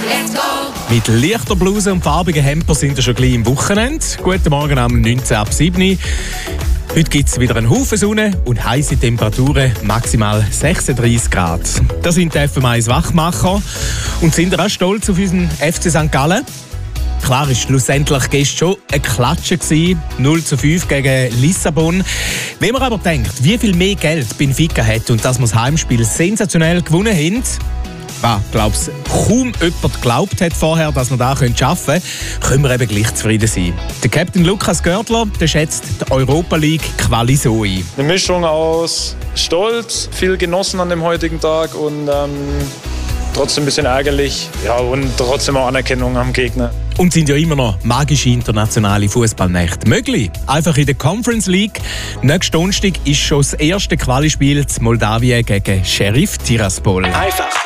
Let's go! Mit leichter Bluse und farbigen Hemper sind wir schon gleich im Wochenende. Guten Morgen am 19 ab 7. Heute gibt es wieder einen Haufen Sonne und heisse Temperaturen, maximal 36 Grad. Das sind die FM1 Wachmacher und sind auch stolz auf unseren FC St. Gallen. Klar ist schlussendlich gestern schon eine Klatsche gewesen, 0:5 gegen Lissabon. Wenn man aber denkt, wie viel mehr Geld Benfica hat und dass wir das Heimspiel sensationell gewonnen haben, was, glaub's, kaum jemand geglaubt hat vorher, dass wir das schaffen können, können wir eben gleich zufrieden sein. Der Captain Lukas Görtler, der schätzt die Europa League Quali so ein. Eine Mischung aus Stolz, viel genossen an dem heutigen Tag und trotzdem ein bisschen ärgerlich, ja, und trotzdem auch Anerkennung am Gegner. Und sind ja immer noch magische internationale Fußballnächte möglich. Einfach in der Conference League. Nächsten Donnerstag ist schon das erste Quali-Spiel in Moldawien gegen Sheriff Tiraspol. Einfach